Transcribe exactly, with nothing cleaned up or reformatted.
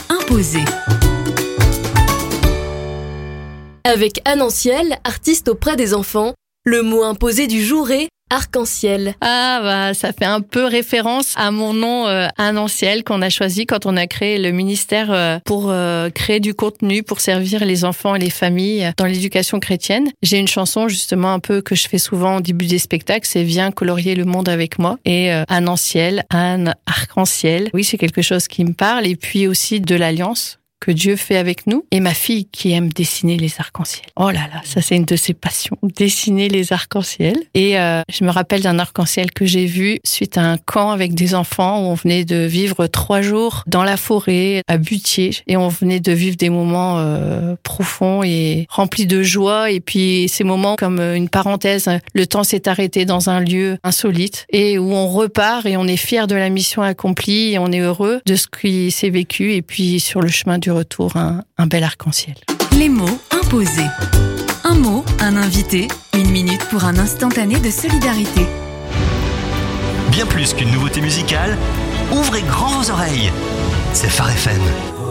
imposés. Avec Annanciel, artiste auprès des enfants, le mot imposé du jour est arc-en-ciel. Ah bah ça fait un peu référence à mon nom euh, Annanciel qu'on a choisi quand on a créé le ministère euh, pour euh, créer du contenu pour servir les enfants et les familles dans l'éducation chrétienne. J'ai une chanson justement un peu que je fais souvent au début des spectacles, c'est Viens colorier le monde avec moi. Et euh, Annanciel, Anne, arc-en-ciel. Oui, c'est quelque chose qui me parle. Et puis aussi de l'alliance que Dieu fait avec nous. Et ma fille qui aime dessiner les arcs-en-ciel. Oh là là, ça c'est une de ses passions, dessiner les arcs-en-ciel. Et euh, je me rappelle d'un arc-en-ciel que j'ai vu suite à un camp avec des enfants où on venait de vivre trois jours dans la forêt à Butier. Et on venait de vivre des moments euh, profonds et remplis de joie. Et puis ces moments comme une parenthèse, le temps s'est arrêté dans un lieu insolite et où on repart et on est fier de la mission accomplie et on est heureux de ce qui s'est vécu. Et puis sur le chemin du retour, un, un bel arc-en-ciel. Les mots imposés. Un mot, un invité, une minute pour un instantané de solidarité. Bien plus qu'une nouveauté musicale, ouvrez grand vos oreilles. C'est Phare F M.